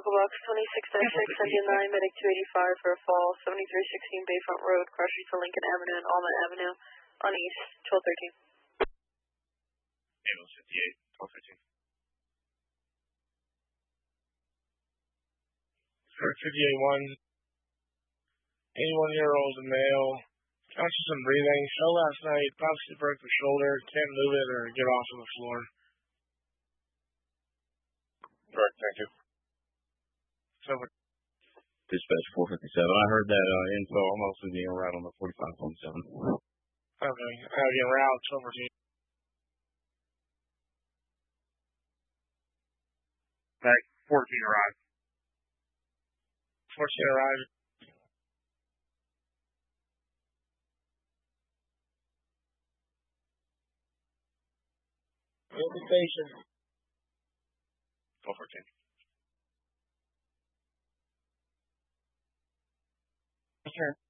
Box 26-6, engine 9, medic 285 for a fall, 7316 Bayfront Road, cross streets of Lincoln Avenue and Alma Avenue, on east, 1213. Ambulance 58, 1213. 58-1, 81-year-old male, conscious and breathing, fell last night, possibly broke the shoulder, can't move it or get off of the floor. Correct, thank you. So, Dispatch 457, I heard that info. I'm also being right on the 4517. okay, again, route 1214. Back 14 arrived. 14 arrived. Invitation. 1214. Okay.